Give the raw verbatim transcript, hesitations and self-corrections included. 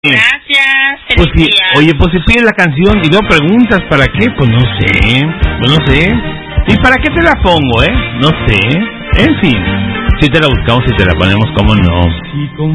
Gracias. Pues sí, oye, pues si pides la canción y luego preguntas ¿para qué? Pues no sé, pues no sé. ¿Y para qué te la pongo, eh? No sé. En fin, si te la buscamos y te la ponemos, ¿cómo no?